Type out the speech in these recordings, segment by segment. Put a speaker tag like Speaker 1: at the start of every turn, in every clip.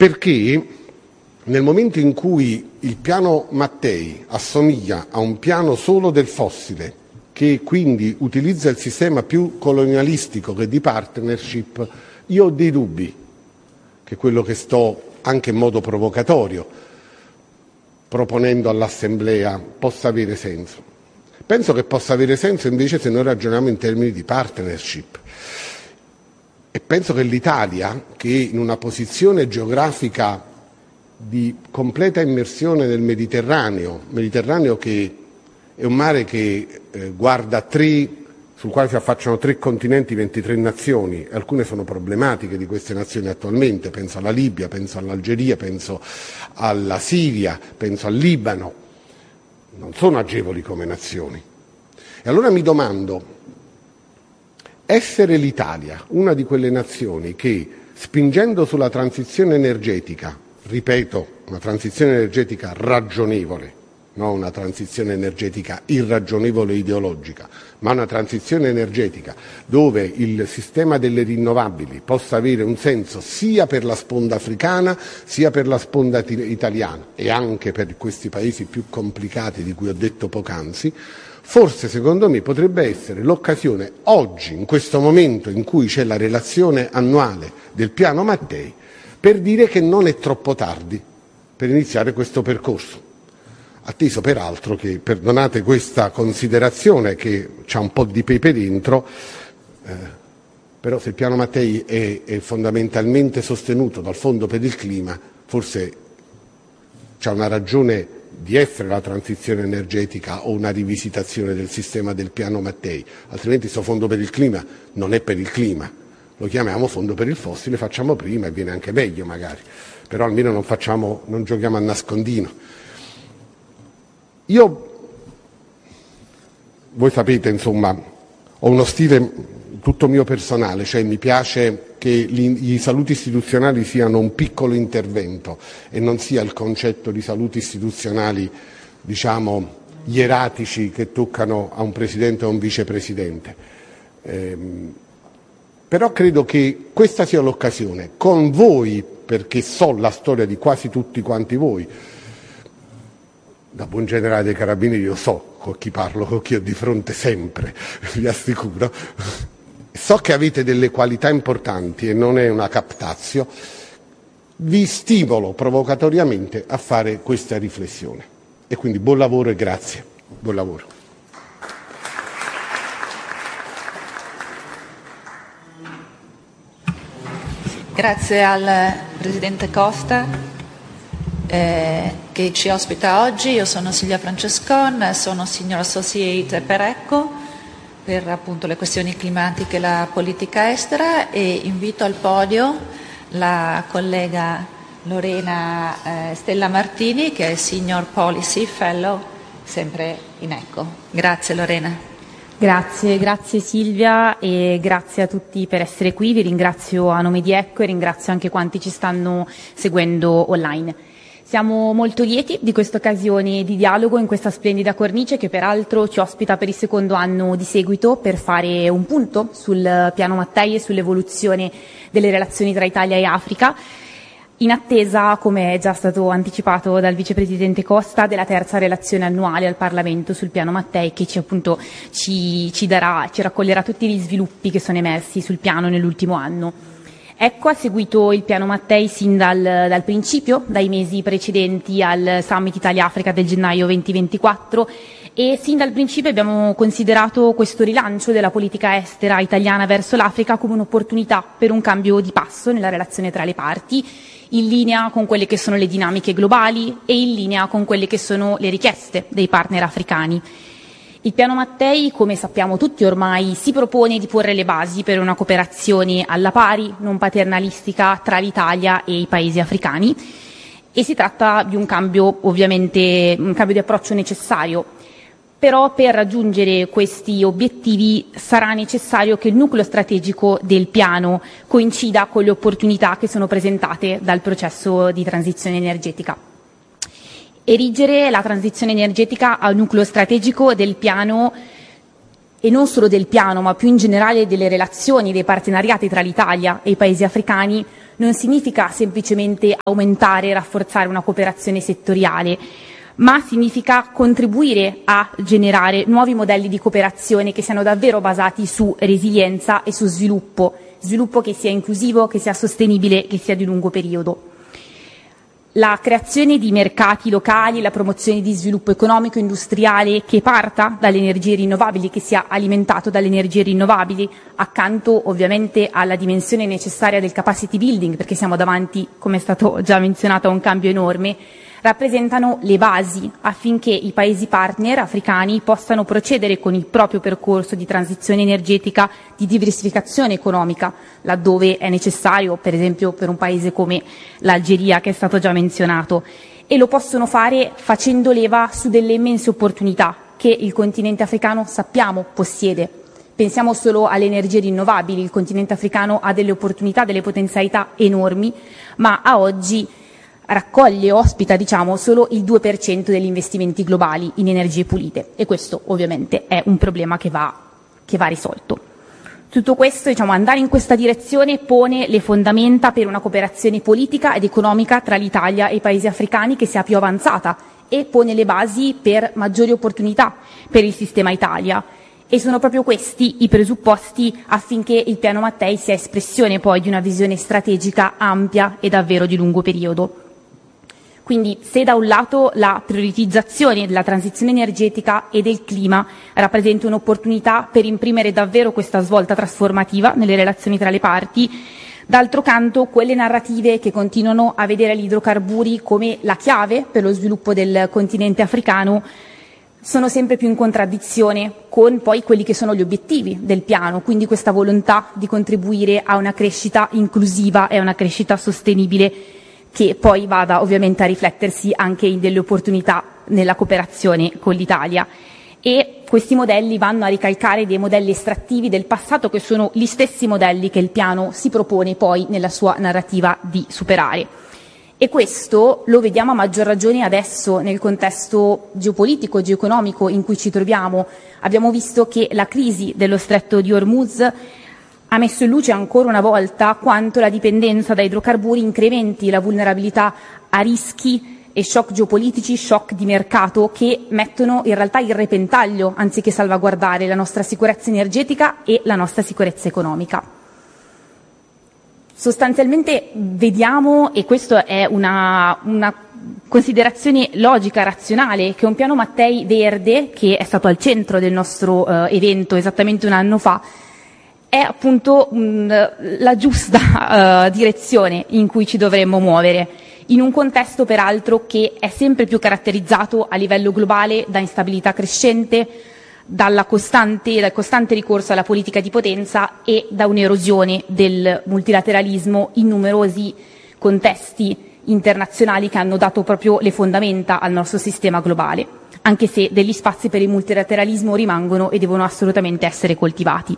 Speaker 1: perché nel momento in cui il piano Mattei assomiglia a un piano solo del fossile, che quindi utilizza il sistema più colonialistico che di partnership, io ho dei dubbi che quello che sto, anche in modo provocatorio, proponendo all'Assemblea possa avere senso. Penso che possa avere senso invece se noi ragioniamo in termini di partnership. E penso che l'Italia, che in una posizione geografica di completa immersione nel Mediterraneo che è un mare che guarda sul quale si affacciano 3 continenti, 23 nazioni, alcune sono problematiche di queste nazioni attualmente, penso alla Libia, penso all'Algeria, penso alla Siria, penso al Libano, non sono agevoli come nazioni. E allora mi domando, essere l'Italia una di quelle nazioni che, spingendo sulla transizione energetica, ripeto, una transizione energetica ragionevole, non una transizione energetica irragionevole e ideologica, ma una transizione energetica dove il sistema delle rinnovabili possa avere un senso sia per la sponda africana sia per la sponda italiana e anche per questi paesi più complicati di cui ho detto poc'anzi, forse secondo me potrebbe essere l'occasione oggi, in questo momento in cui c'è la relazione annuale del piano Mattei, per dire che non è troppo tardi per iniziare questo percorso. Atteso peraltro che, perdonate questa considerazione che c'ha un po' di pepe dentro, però se il piano Mattei è fondamentalmente sostenuto dal Fondo per il Clima, forse c'è una ragione di essere la transizione energetica o una rivisitazione del sistema del piano Mattei, altrimenti questo Fondo per il Clima non è per il clima, lo chiamiamo Fondo per il fossile, facciamo prima e viene anche meglio magari, però almeno non giochiamo a nascondino. Voi sapete, insomma, ho uno stile tutto mio personale, cioè mi piace che i saluti istituzionali siano un piccolo intervento e non sia il concetto di saluti istituzionali, diciamo, ieratici che toccano a un presidente o a un vicepresidente. Però credo che questa sia l'occasione, con voi, perché so la storia di quasi tutti quanti voi, da buon generale dei Carabinieri io so con chi parlo, con chi ho di fronte sempre, vi assicuro. So che avete delle qualità importanti e non è una captatio. Vi stimolo provocatoriamente a fare questa riflessione. E quindi buon lavoro e grazie. Buon lavoro.
Speaker 2: Grazie al Presidente Costa che ci ospita oggi. Io sono Silvia Francescon, sono Senior Associate per ECCO, per appunto le questioni climatiche e la politica estera, e invito al podio la collega Lorena Stella Martini, che è Senior Policy Fellow sempre in ECCO. Grazie Lorena.
Speaker 3: Grazie Silvia e grazie a tutti per essere qui. Vi ringrazio a nome di ECCO e ringrazio anche quanti ci stanno seguendo online. Siamo molto lieti di questa occasione di dialogo in questa splendida cornice che peraltro ci ospita per il secondo anno di seguito per fare un punto sul piano Mattei e sull'evoluzione delle relazioni tra Italia e Africa, in attesa, come è già stato anticipato dal Vicepresidente Costa, della terza relazione annuale al Parlamento sul piano Mattei che ci raccoglierà tutti gli sviluppi che sono emersi sul piano nell'ultimo anno. ECCO ha seguito il piano Mattei sin dal principio, dai mesi precedenti al Summit Italia-Africa del gennaio 2024 e sin dal principio abbiamo considerato questo rilancio della politica estera italiana verso l'Africa come un'opportunità per un cambio di passo nella relazione tra le parti, in linea con quelle che sono le dinamiche globali e in linea con quelle che sono le richieste dei partner africani. Il piano Mattei, come sappiamo tutti ormai, si propone di porre le basi per una cooperazione alla pari, non paternalistica, tra l'Italia e i paesi africani e si tratta di un cambio, ovviamente, un cambio di approccio necessario. Però per raggiungere questi obiettivi sarà necessario che il nucleo strategico del piano coincida con le opportunità che sono presentate dal processo di transizione energetica. Erigere la transizione energetica a nucleo strategico del piano e non solo del piano, ma più in generale delle relazioni, dei partenariati tra l'Italia e i paesi africani, non significa semplicemente aumentare e rafforzare una cooperazione settoriale, ma significa contribuire a generare nuovi modelli di cooperazione che siano davvero basati su resilienza e su sviluppo che sia inclusivo, che sia sostenibile, che sia di lungo periodo. La creazione di mercati locali, la promozione di sviluppo economico e industriale che parta dalle energie rinnovabili, che sia alimentato dalle energie rinnovabili, accanto ovviamente alla dimensione necessaria del capacity building, perché siamo davanti, come è stato già menzionato, a un cambio enorme, rappresentano le basi affinché i Paesi partner africani possano procedere con il proprio percorso di transizione energetica, di diversificazione economica, laddove è necessario, per esempio per un Paese come l'Algeria, che è stato già menzionato, e lo possono fare facendo leva su delle immense opportunità che il continente africano sappiamo possiede. Pensiamo solo alle energie rinnovabili, il continente africano ha delle opportunità, delle potenzialità enormi, ma a oggi raccoglie, ospita solo il 2% degli investimenti globali in energie pulite, e questo ovviamente è un problema che va risolto. Tutto questo, andare in questa direzione pone le fondamenta per una cooperazione politica ed economica tra l'Italia e i Paesi africani che sia più avanzata e pone le basi per maggiori opportunità per il sistema Italia. E sono proprio questi i presupposti affinché il Piano Mattei sia espressione poi di una visione strategica ampia e davvero di lungo periodo. Quindi, se da un lato la prioritizzazione della transizione energetica e del clima rappresenta un'opportunità per imprimere davvero questa svolta trasformativa nelle relazioni tra le parti, d'altro canto quelle narrative che continuano a vedere gli idrocarburi come la chiave per lo sviluppo del continente africano sono sempre più in contraddizione con poi quelli che sono gli obiettivi del piano, quindi questa volontà di contribuire a una crescita inclusiva e a una crescita sostenibile che poi vada ovviamente a riflettersi anche in delle opportunità nella cooperazione con l'Italia. E questi modelli vanno a ricalcare dei modelli estrattivi del passato che sono gli stessi modelli che il piano si propone poi nella sua narrativa di superare. E questo lo vediamo a maggior ragione adesso nel contesto geopolitico, geoeconomico in cui ci troviamo. Abbiamo visto che la crisi dello Stretto di Hormuz ha messo in luce ancora una volta quanto la dipendenza da idrocarburi incrementi la vulnerabilità a rischi e shock geopolitici, shock di mercato che mettono in realtà in repentaglio, anziché salvaguardare, la nostra sicurezza energetica e la nostra sicurezza economica. Sostanzialmente vediamo, e questa è una considerazione logica, razionale, che un piano Mattei verde, che è stato al centro del nostro evento esattamente un anno fa, è appunto la giusta direzione in cui ci dovremmo muovere, in un contesto peraltro che è sempre più caratterizzato a livello globale da instabilità crescente, dal costante ricorso alla politica di potenza e da un'erosione del multilateralismo in numerosi contesti internazionali che hanno dato proprio le fondamenta al nostro sistema globale, anche se degli spazi per il multilateralismo rimangono e devono assolutamente essere coltivati.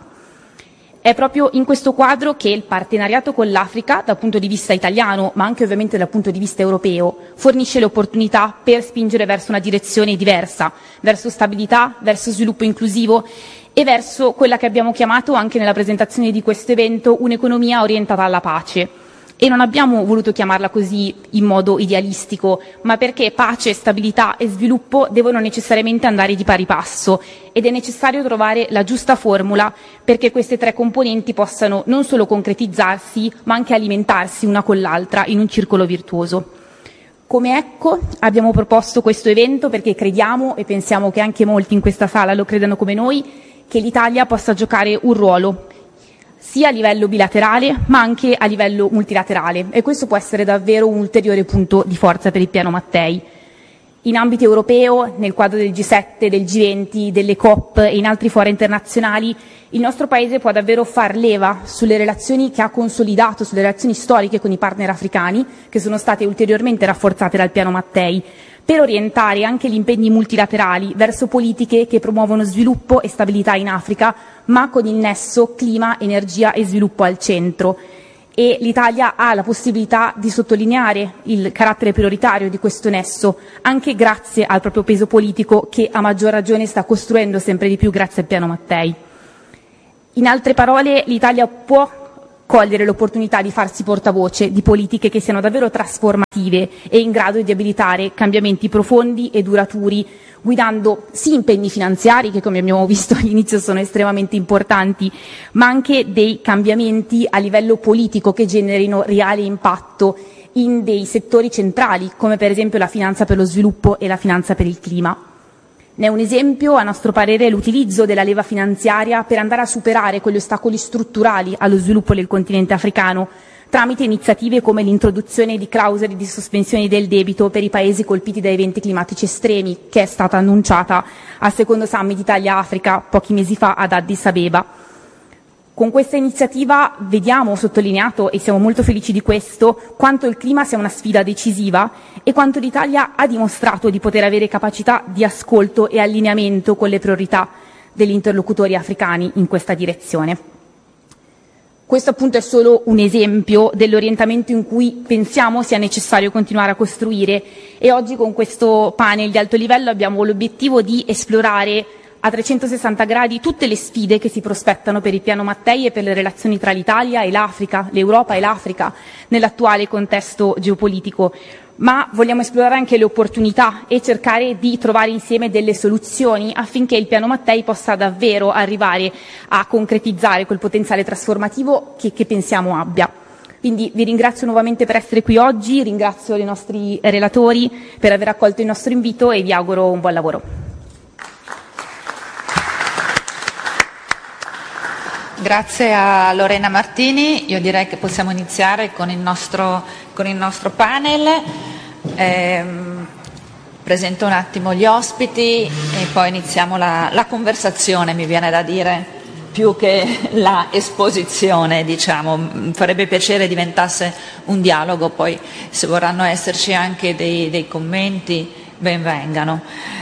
Speaker 3: È proprio in questo quadro che il partenariato con l'Africa, dal punto di vista italiano, ma anche ovviamente dal punto di vista europeo, fornisce le opportunità per spingere verso una direzione diversa, verso stabilità, verso sviluppo inclusivo e verso quella che abbiamo chiamato anche nella presentazione di questo evento un'economia orientata alla pace. E non abbiamo voluto chiamarla così in modo idealistico, ma perché pace, stabilità e sviluppo devono necessariamente andare di pari passo ed è necessario trovare la giusta formula perché queste tre componenti possano non solo concretizzarsi, ma anche alimentarsi una con l'altra in un circolo virtuoso. Come ECCO abbiamo proposto questo evento perché crediamo, e pensiamo che anche molti in questa sala lo credano come noi, che l'Italia possa giocare un ruolo sia a livello bilaterale ma anche a livello multilaterale, e questo può essere davvero un ulteriore punto di forza per il piano Mattei. In ambito europeo, nel quadro del G7, del G20, delle COP e in altri fora internazionali, il nostro Paese può davvero far leva sulle relazioni che ha consolidato, sulle relazioni storiche con i partner africani, che sono state ulteriormente rafforzate dal piano Mattei, per orientare anche gli impegni multilaterali verso politiche che promuovono sviluppo e stabilità in Africa, ma con il nesso clima, energia e sviluppo al centro. E l'Italia ha la possibilità di sottolineare il carattere prioritario di questo nesso, anche grazie al proprio peso politico che a maggior ragione sta costruendo sempre di più grazie al piano Mattei. In altre parole, l'Italia può cogliere l'opportunità di farsi portavoce di politiche che siano davvero trasformative e in grado di abilitare cambiamenti profondi e duraturi, guidando sì impegni finanziari, che come abbiamo visto all'inizio sono estremamente importanti, ma anche dei cambiamenti a livello politico che generino reale impatto in dei settori centrali, come per esempio la finanza per lo sviluppo e la finanza per il clima. Ne è un esempio, a nostro parere, l'utilizzo della leva finanziaria per andare a superare quegli ostacoli strutturali allo sviluppo del continente africano, tramite iniziative come l'introduzione di clausole di sospensione del debito per i paesi colpiti da eventi climatici estremi, che è stata annunciata al secondo Summit Italia-Africa pochi mesi fa ad Addis Abeba. Con questa iniziativa vediamo sottolineato, e siamo molto felici di questo, quanto il clima sia una sfida decisiva e quanto l'Italia ha dimostrato di poter avere capacità di ascolto e allineamento con le priorità degli interlocutori africani in questa direzione. Questo appunto è solo un esempio dell'orientamento in cui pensiamo sia necessario continuare a costruire, e oggi con questo panel di alto livello abbiamo l'obiettivo di esplorare a 360 gradi tutte le sfide che si prospettano per il piano Mattei e per le relazioni tra l'Italia e l'Africa, l'Europa e l'Africa nell'attuale contesto geopolitico, ma vogliamo esplorare anche le opportunità e cercare di trovare insieme delle soluzioni affinché il piano Mattei possa davvero arrivare a concretizzare quel potenziale trasformativo che pensiamo abbia. Quindi vi ringrazio nuovamente per essere qui oggi, ringrazio i nostri relatori per aver accolto il nostro invito e vi auguro un buon lavoro.
Speaker 2: Grazie a Lorena Martini, io direi che possiamo iniziare con il nostro panel. Presento un attimo gli ospiti e poi iniziamo la conversazione, mi viene da dire, più che la esposizione, diciamo. Farebbe piacere diventasse un dialogo, poi se vorranno esserci anche dei commenti, ben vengano.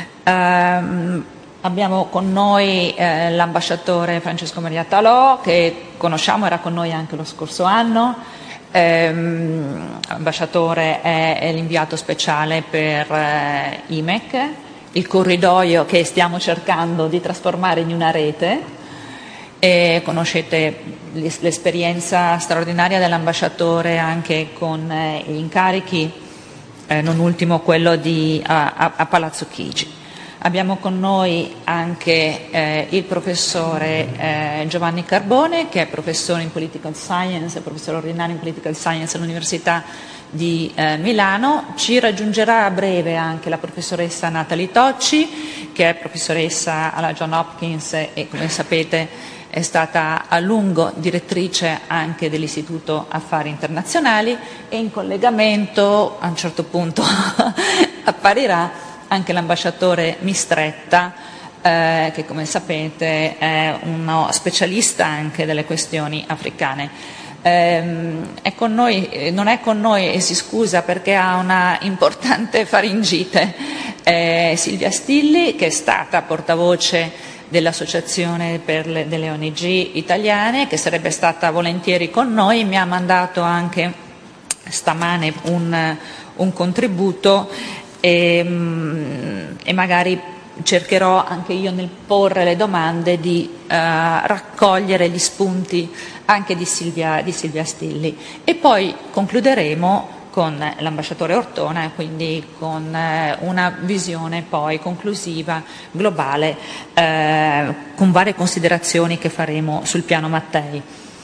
Speaker 2: Abbiamo con noi l'ambasciatore Francesco Maria Talò, che conosciamo, era con noi anche lo scorso anno. L'ambasciatore è l'inviato speciale per IMEC, il corridoio che stiamo cercando di trasformare in una rete. E conoscete l'esperienza straordinaria dell'ambasciatore anche con gli incarichi, non ultimo quello a Palazzo Chigi. Abbiamo con noi anche il professore Giovanni Carbone, che è professore in Political Science, professore ordinario in Political Science all'Università di Milano. Ci raggiungerà a breve anche la professoressa Natalie Tocci, che è professoressa alla Johns Hopkins e, come sapete, è stata a lungo direttrice anche dell'Istituto Affari Internazionali, e in collegamento a un certo punto apparirà anche l'ambasciatore Mistretta, che come sapete è uno specialista anche delle questioni africane. È con noi, non è con noi e si scusa perché ha una importante faringite, Silvia Stilli, che è stata portavoce dell'Associazione delle ONG italiane, che sarebbe stata volentieri con noi. Mi ha mandato anche stamane un contributo e magari cercherò anche io, nel porre le domande, di raccogliere gli spunti anche di Silvia Stilli, e poi concluderemo con l'ambasciatore Ortona, quindi con una visione poi conclusiva globale, con varie considerazioni che faremo sul piano Mattei.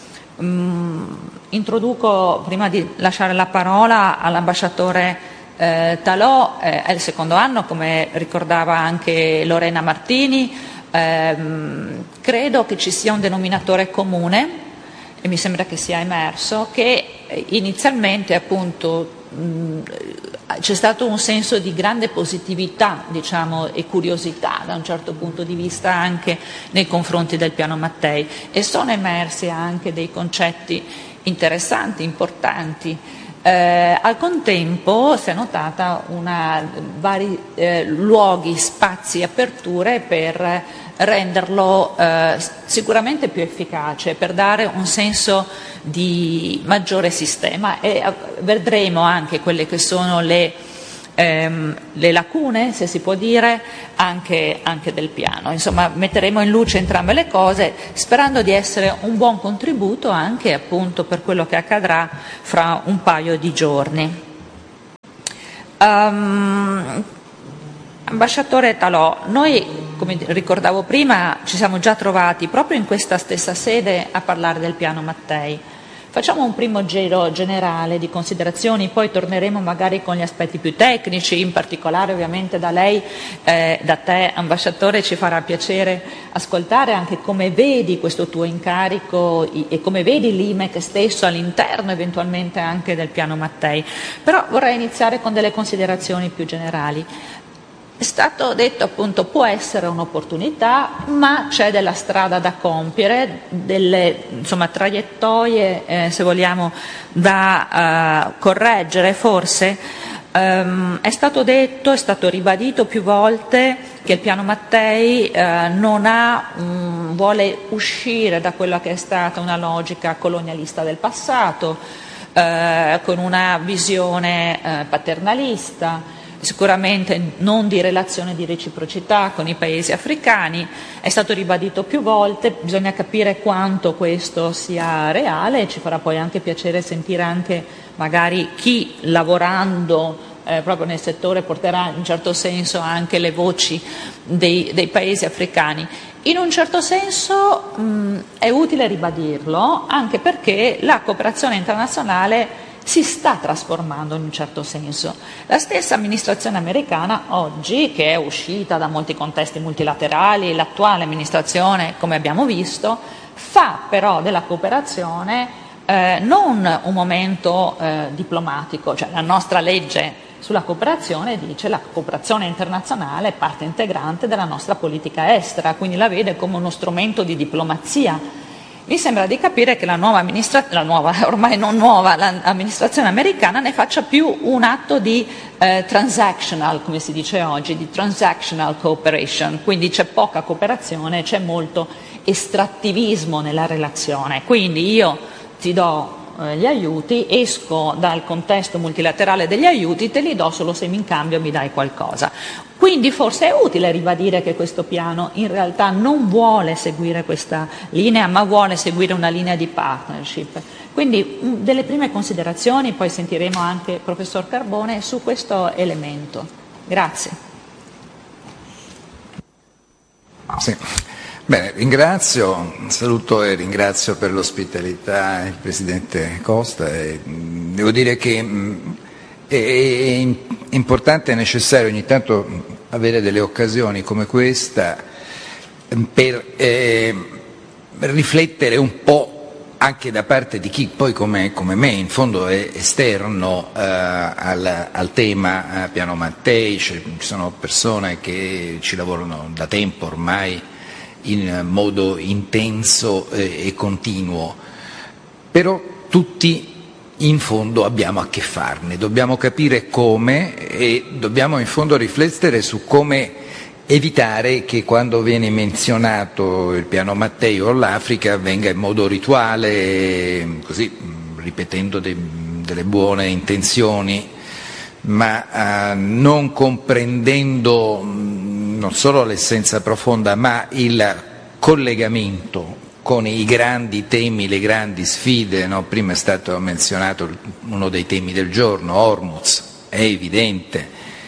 Speaker 2: Introduco, prima di lasciare la parola all'ambasciatore Talò, è il secondo anno, come ricordava anche Lorena Martini. Credo che ci sia un denominatore comune, e mi sembra che sia emerso, che inizialmente appunto c'è stato un senso di grande positività, diciamo, e curiosità da un certo punto di vista anche nei confronti del piano Mattei, e sono emersi anche dei concetti interessanti, importanti. Al contempo si è notata vari luoghi, spazi, aperture per renderlo sicuramente più efficace, per dare un senso di maggiore sistema, e vedremo anche quelle che sono le le lacune, se si può dire, anche del piano. Insomma, metteremo in luce entrambe le cose, sperando di essere un buon contributo anche appunto per quello che accadrà fra un paio di giorni. Ambasciatore Talò, noi, come ricordavo prima, ci siamo già trovati proprio in questa stessa sede a parlare del piano Mattei. Facciamo un primo giro generale di considerazioni, poi torneremo magari con gli aspetti più tecnici, in particolare ovviamente da lei, da te ambasciatore, ci farà piacere ascoltare anche come vedi questo tuo incarico e come vedi l'IMEC stesso all'interno eventualmente anche del piano Mattei. Però vorrei iniziare con delle considerazioni più generali. È stato detto appunto può essere un'opportunità, ma c'è della strada da compiere, delle traiettorie se vogliamo da correggere forse. È stato detto, è stato ribadito più volte che il piano Mattei vuole uscire da quella che è stata una logica colonialista del passato, con una visione paternalista, sicuramente non di relazione di reciprocità con i paesi africani. È stato ribadito più volte, bisogna capire quanto questo sia reale, e ci farà poi anche piacere sentire anche magari chi lavorando proprio nel settore porterà in un certo senso anche le voci dei paesi africani. In un certo senso è utile ribadirlo, anche perché la cooperazione internazionale si sta trasformando in un certo senso. La stessa amministrazione americana oggi, che è uscita da molti contesti multilaterali, l'attuale amministrazione, come abbiamo visto, fa però della cooperazione non un momento diplomatico, cioè la nostra legge sulla cooperazione dice la cooperazione internazionale è parte integrante della nostra politica estera, quindi la vede come uno strumento di diplomazia. Mi sembra di capire che ormai non nuova, l'amministrazione americana ne faccia più un atto di transactional, come si dice oggi, di transactional cooperation, quindi c'è poca cooperazione, c'è molto estrattivismo nella relazione. Quindi io ti do gli aiuti, esco dal contesto multilaterale degli aiuti, te li do solo se in cambio mi dai qualcosa. Quindi forse è utile ribadire che questo piano in realtà non vuole seguire questa linea, ma vuole seguire una linea di partnership. Quindi delle prime considerazioni, poi sentiremo anche il professor Carbone su questo elemento. Grazie.
Speaker 4: Sì. Bene, saluto e ringrazio per l'ospitalità il Presidente Costa. Devo dire che è importante e necessario ogni tanto avere delle occasioni come questa per riflettere un po' anche da parte di chi poi come me in fondo è esterno al tema piano Mattei. Ci sono persone che ci lavorano da tempo ormai in modo intenso e continuo, però tutti in fondo abbiamo a che farne, dobbiamo capire come e dobbiamo in fondo riflettere su come evitare che quando viene menzionato il piano Mattei o l'Africa avvenga in modo rituale, così ripetendo delle buone intenzioni, ma non comprendendo non solo l'essenza profonda, ma il collegamento con i grandi temi, le grandi sfide, no? Prima è stato menzionato uno dei temi del giorno, Hormuz, è evidente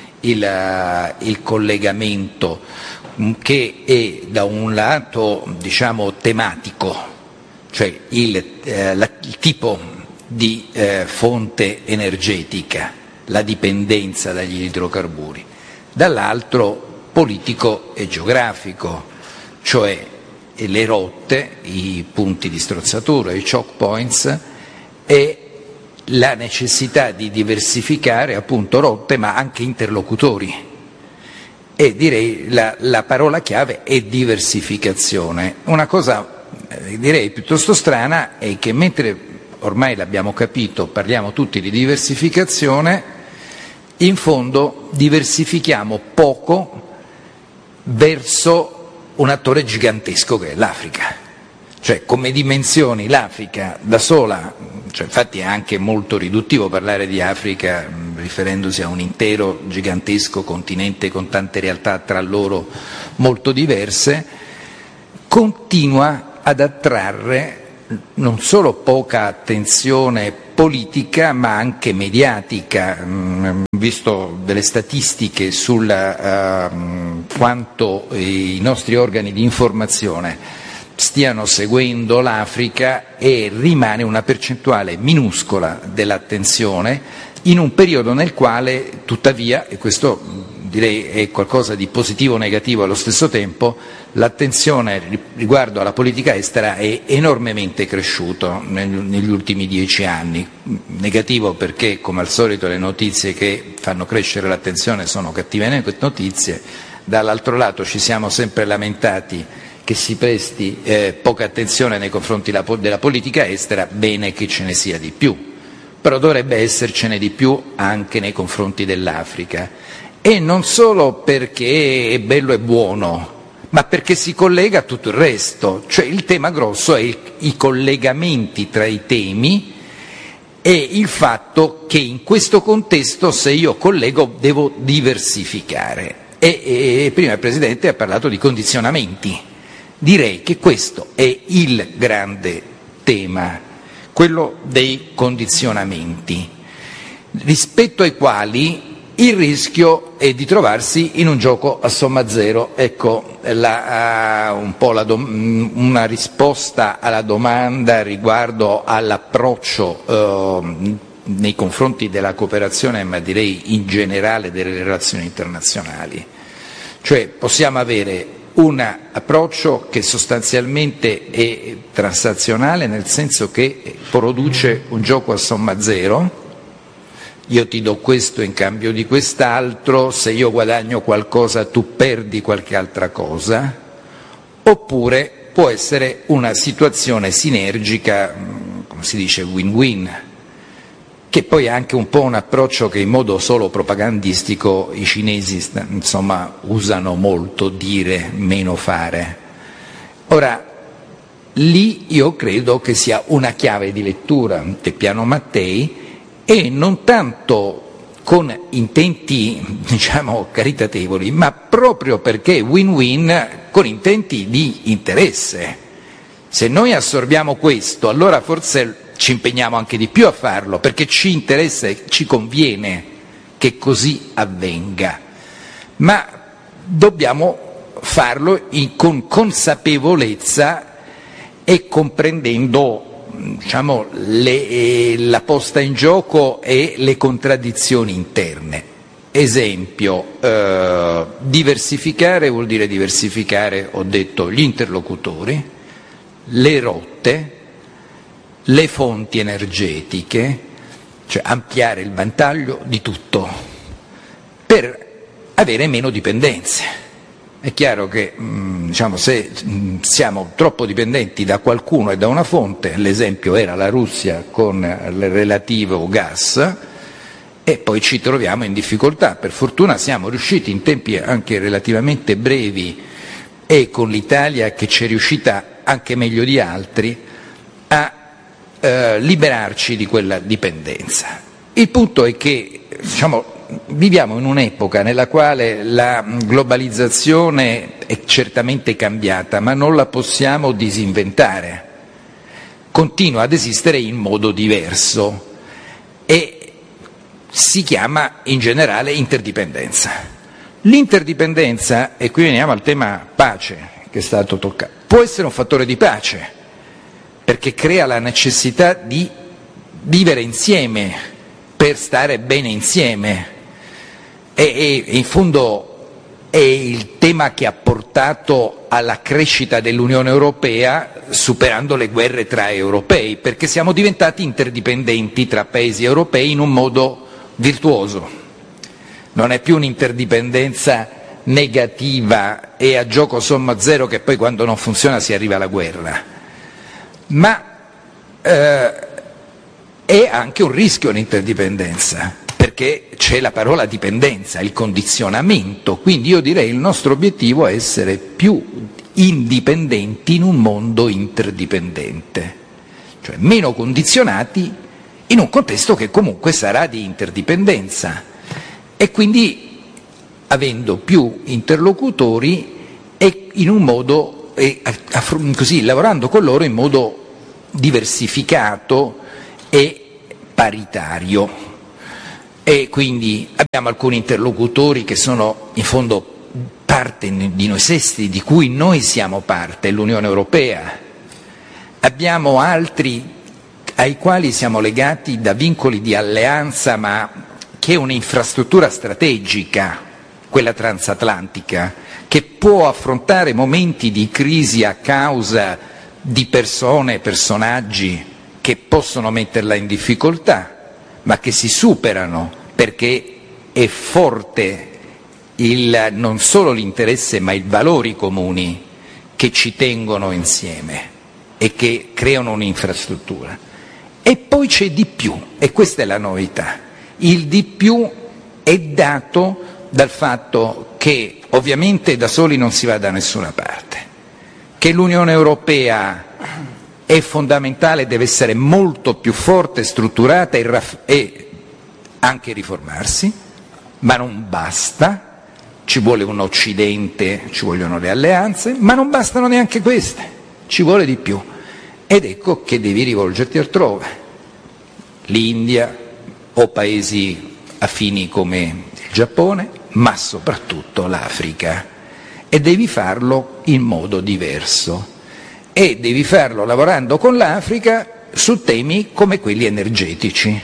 Speaker 4: il collegamento che è da un lato tematico, cioè il tipo di fonte energetica, la dipendenza dagli idrocarburi, dall'altro politico e geografico, cioè le rotte, i punti di strozzatura, i choke points, e la necessità di diversificare appunto rotte ma anche interlocutori. E direi la parola chiave è diversificazione. Una cosa direi piuttosto strana è che mentre ormai l'abbiamo capito, parliamo tutti di diversificazione, in fondo diversifichiamo poco verso un attore gigantesco che è l'Africa. Cioè, come dimensioni l'Africa da sola, infatti è anche molto riduttivo parlare di Africa riferendosi a un intero gigantesco continente con tante realtà tra loro molto diverse, continua ad attrarre non solo poca attenzione politica ma anche mediatica. Visto delle statistiche sul quanto i nostri organi di informazione stiano seguendo l'Africa, e rimane una percentuale minuscola dell'attenzione in un periodo nel quale tuttavia, e questo direi è qualcosa di positivo o negativo allo stesso tempo, l'attenzione riguardo alla politica estera è enormemente cresciuto negli ultimi 10 anni. Negativo perché, come al solito, le notizie che fanno crescere l'attenzione sono cattive notizie, dall'altro lato ci siamo sempre lamentati che si presti poca attenzione nei confronti della politica estera, bene che ce ne sia di più, però dovrebbe essercene di più anche nei confronti dell'Africa. E non solo perché è bello e buono, ma perché si collega a tutto il resto. Cioè il tema grosso è i collegamenti tra i temi e il fatto che in questo contesto, se io collego, devo diversificare. E prima il Presidente ha parlato di condizionamenti. Direi che questo è il grande tema, quello dei condizionamenti, rispetto ai quali il rischio è di trovarsi in un gioco a somma zero. Ecco un po' una risposta alla domanda riguardo all'approccio nei confronti della cooperazione, ma direi in generale delle relazioni internazionali. Cioè possiamo avere un approccio che sostanzialmente è transazionale, nel senso che produce un gioco a somma zero. Io ti do questo in cambio di quest'altro, se io guadagno qualcosa tu perdi qualche altra cosa, oppure può essere una situazione sinergica, come si dice, win-win, che poi è anche un po' un approccio che in modo solo propagandistico i cinesi usano molto, dire, meno fare. Ora, lì io credo che sia una chiave di lettura del piano Mattei, e non tanto con intenti, diciamo, caritatevoli, ma proprio perché win-win con intenti di interesse. Se noi assorbiamo questo, allora forse ci impegniamo anche di più a farlo, perché ci interessa e ci conviene che così avvenga, ma dobbiamo farlo con consapevolezza e comprendendo, diciamo, la posta in gioco e le contraddizioni interne. Esempio, diversificare vuol dire diversificare, ho detto, gli interlocutori, le rotte, le fonti energetiche, cioè ampliare il ventaglio di tutto per avere meno dipendenze. È chiaro che diciamo, se siamo troppo dipendenti da qualcuno e da una fonte, l'esempio era la Russia con il relativo gas, e poi ci troviamo in difficoltà. Per fortuna siamo riusciti in tempi anche relativamente brevi, e con l'Italia che ci è riuscita anche meglio di altri, a liberarci di quella dipendenza. Il punto è che, diciamo, viviamo in un'epoca nella quale la globalizzazione è certamente cambiata, ma non la possiamo disinventare. Continua ad esistere in modo diverso e si chiama in generale interdipendenza. L'interdipendenza, e qui veniamo al tema pace che è stato toccato, può essere un fattore di pace, perché crea la necessità di vivere insieme per stare bene insieme. E in fondo è il tema che ha portato alla crescita dell'Unione Europea, superando le guerre tra europei, perché siamo diventati interdipendenti tra paesi europei in un modo virtuoso. Non è più un'interdipendenza negativa e a gioco somma zero, che poi quando non funziona si arriva alla guerra, ma è anche un rischio l'interdipendenza, perché c'è la parola dipendenza, il condizionamento. Quindi io direi il nostro obiettivo è essere più indipendenti in un mondo interdipendente, cioè meno condizionati in un contesto che comunque sarà di interdipendenza e quindi avendo più interlocutori e in un modo, così, lavorando con loro in modo diversificato e paritario. E quindi abbiamo alcuni interlocutori che sono in fondo parte di noi stessi, di cui noi siamo parte, l'Unione Europea. Abbiamo altri ai quali siamo legati da vincoli di alleanza, ma che è un'infrastruttura strategica, quella transatlantica, che può affrontare momenti di crisi a causa di persone, personaggi che possono metterla in difficoltà, ma che si superano perché è forte non solo l'interesse ma i valori comuni che ci tengono insieme e che creano un'infrastruttura. E poi c'è di più, e questa è la novità. Il di più è dato dal fatto che ovviamente da soli non si va da nessuna parte, che l'Unione Europea è fondamentale, deve essere molto più forte, strutturata e anche riformarsi, ma non basta. Ci vuole un Occidente, ci vogliono le alleanze, ma non bastano neanche queste, ci vuole di più. Ed ecco che devi rivolgerti altrove, l'India o paesi affini come il Giappone, ma soprattutto l'Africa. E devi farlo in modo diverso. E devi farlo lavorando con l'Africa su temi come quelli energetici,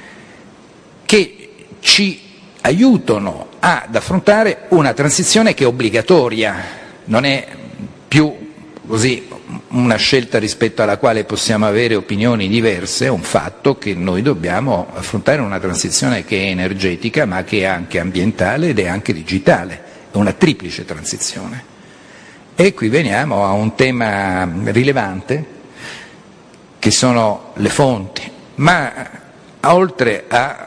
Speaker 4: che ci aiutano ad affrontare una transizione che è obbligatoria, non è più così una scelta rispetto alla quale possiamo avere opinioni diverse, è un fatto che noi dobbiamo affrontare una transizione che è energetica ma che è anche ambientale ed è anche digitale, è una triplice transizione. E qui veniamo a un tema rilevante che sono le fonti, ma oltre a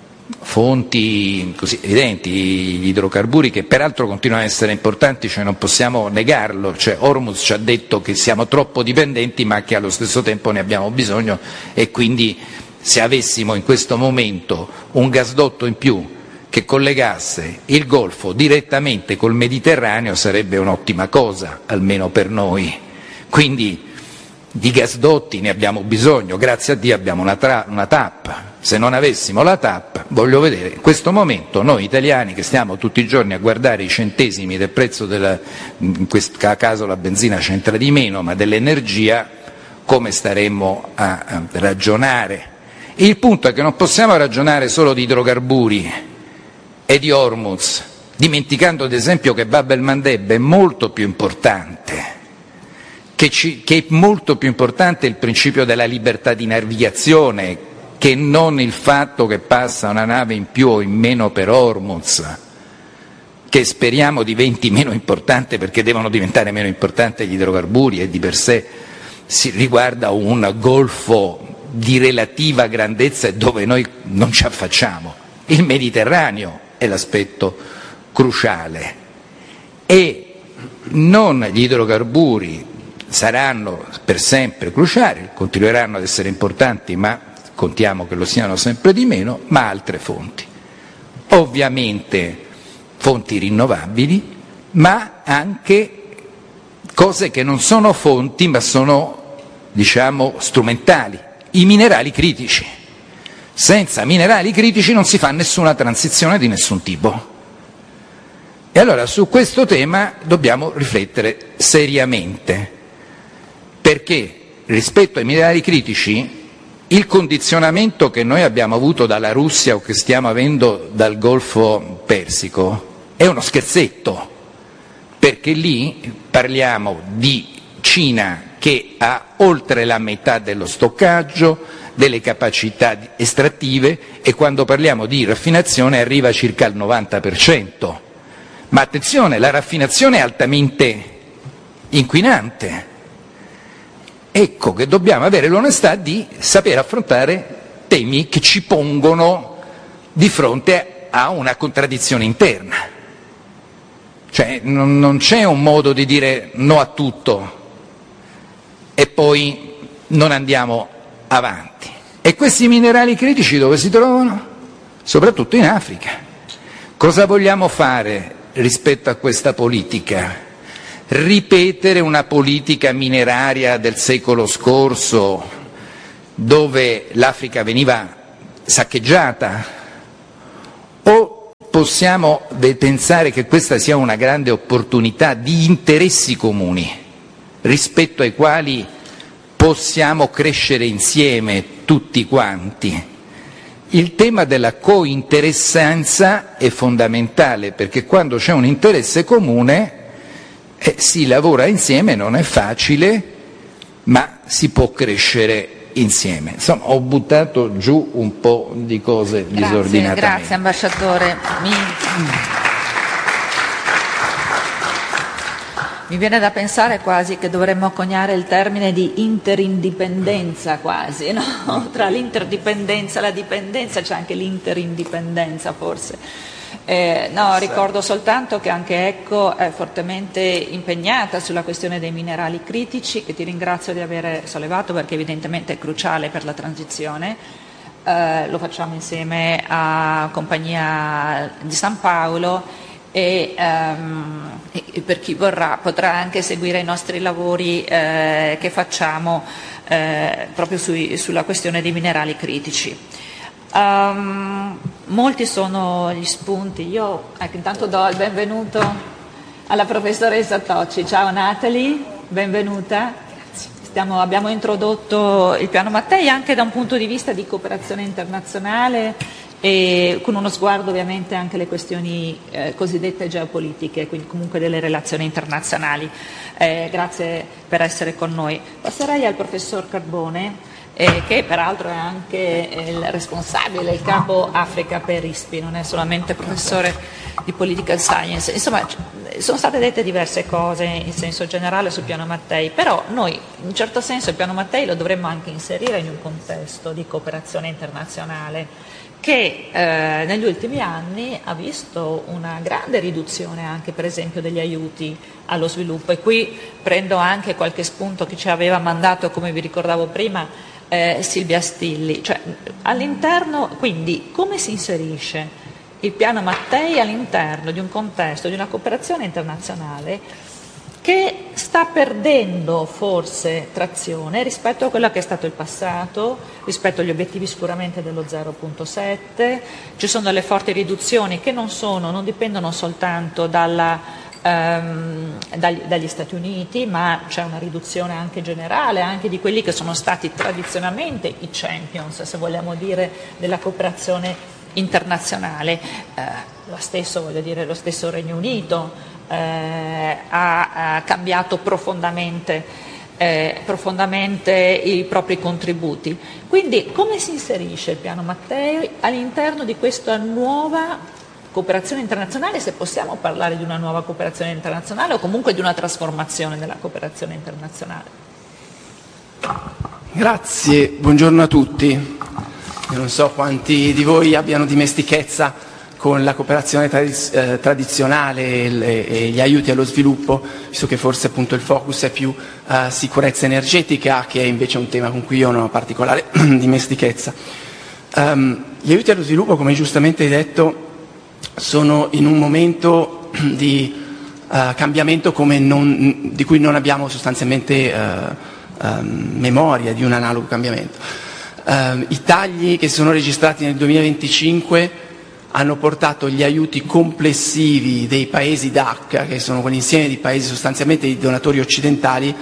Speaker 4: fonti così evidenti, gli idrocarburi che peraltro continuano a essere importanti, cioè non possiamo negarlo, cioè Hormuz ci ha detto che siamo troppo dipendenti ma che allo stesso tempo ne abbiamo bisogno e quindi se avessimo in questo momento un gasdotto in più che collegasse il Golfo direttamente col Mediterraneo sarebbe un'ottima cosa, almeno per noi. Quindi di gasdotti ne abbiamo bisogno, grazie a Dio abbiamo una TAP. Se non avessimo la TAP, voglio vedere, in questo momento noi italiani che stiamo tutti i giorni a guardare i centesimi del prezzo in questo caso la benzina c'entra di meno, ma dell'energia, come staremmo a ragionare? Il punto è che non possiamo ragionare solo di idrocarburi e di Hormuz, dimenticando ad esempio che Bab el-Mandeb è molto più importante, che è molto più importante il principio della libertà di navigazione che non il fatto che passa una nave in più o in meno per Hormuz, che speriamo diventi meno importante perché devono diventare meno importanti gli idrocarburi e di per sé si riguarda un golfo di relativa grandezza e dove noi non ci affacciamo. Il Mediterraneo è l'aspetto cruciale e non gli idrocarburi saranno per sempre cruciali, continueranno ad essere importanti ma contiamo che lo siano sempre di meno, ma altre fonti. Ovviamente fonti rinnovabili, ma anche cose che non sono fonti ma sono, diciamo, strumentali, i minerali critici. Senza minerali critici non si fa nessuna transizione di nessun tipo. E allora su questo tema dobbiamo riflettere seriamente, perché rispetto ai minerali critici il condizionamento che noi abbiamo avuto dalla Russia o che stiamo avendo dal Golfo Persico è uno scherzetto, perché lì parliamo di Cina che ha oltre la metà dello stoccaggio, delle capacità estrattive e quando parliamo di raffinazione arriva circa al 90%. Ma attenzione, la raffinazione è altamente inquinante. Ecco che dobbiamo avere l'onestà di saper affrontare temi che ci pongono di fronte a una contraddizione interna. Cioè non c'è un modo di dire no a tutto e poi non andiamo avanti. E questi minerali critici dove si trovano? Soprattutto in Africa. Cosa vogliamo fare rispetto a questa politica? Ripetere una politica mineraria del secolo scorso, dove l'Africa veniva saccheggiata? O possiamo pensare che questa sia una grande opportunità di interessi comuni, rispetto ai quali possiamo crescere insieme tutti quanti? Il tema della cointeressanza è fondamentale, perché quando c'è un interesse comune si lavora insieme, non è facile, ma si può crescere insieme. Insomma, ho buttato giù un po' di cose disordinatamente.
Speaker 2: Grazie ambasciatore. Mi viene da pensare quasi che dovremmo coniare il termine di interindipendenza quasi, no? Tra l'interdipendenza e la dipendenza c'è anche l'interindipendenza forse. No, ricordo soltanto che anche ECCO è fortemente impegnata sulla questione dei minerali critici, che ti ringrazio di aver sollevato perché evidentemente è cruciale per la transizione. Lo facciamo insieme a Compagnia di San Paolo. E per chi vorrà potrà anche seguire i nostri lavori che facciamo proprio sulla questione dei minerali critici. Molti sono gli spunti. Io intanto do il benvenuto alla professoressa Tocci. Ciao Natalie, benvenuta. Abbiamo introdotto il piano Mattei anche da un punto di vista di cooperazione internazionale, e con uno sguardo ovviamente anche alle questioni cosiddette geopolitiche, quindi comunque delle relazioni internazionali. Grazie per essere con noi. Passerei al professor Carbone, che peraltro è anche il responsabile, il capo Africa per ISPI, non è solamente professore di political science. Insomma, sono state dette diverse cose in senso generale sul piano Mattei, però noi in un certo senso il piano Mattei lo dovremmo anche inserire in un contesto di cooperazione internazionale che negli ultimi anni ha visto una grande riduzione anche per esempio degli aiuti allo sviluppo, e qui prendo anche qualche spunto che ci aveva mandato, come vi ricordavo prima, Silvia Stilli. Cioè, all'interno, quindi, come si inserisce il piano Mattei all'interno di un contesto di una cooperazione internazionale che sta perdendo forse trazione rispetto a quello che è stato il passato, rispetto agli obiettivi sicuramente dello 0,7, ci sono delle forti riduzioni che non dipendono soltanto dagli Stati Uniti, ma c'è una riduzione anche generale, anche di quelli che sono stati tradizionalmente i champions, se vogliamo dire, della cooperazione internazionale. Lo stesso Regno Unito ha cambiato profondamente i propri contributi. Quindi come si inserisce il piano Mattei all'interno di questa nuova cooperazione internazionale, se possiamo parlare di una nuova cooperazione internazionale o comunque di una trasformazione della cooperazione internazionale?
Speaker 5: Grazie, buongiorno a tutti. Io non so quanti di voi abbiano dimestichezza con la cooperazione tradizionale e gli aiuti allo sviluppo, visto che forse appunto il focus è più sicurezza energetica, che è invece un tema con cui io non ho particolare dimestichezza. Gli aiuti allo sviluppo, come giustamente hai detto, sono in un momento di cambiamento di cui non abbiamo sostanzialmente memoria di un analogo cambiamento. I tagli che sono registrati nel 2025 hanno portato gli aiuti complessivi dei paesi DAC, che sono quell'insieme di paesi sostanzialmente di donatori occidentali,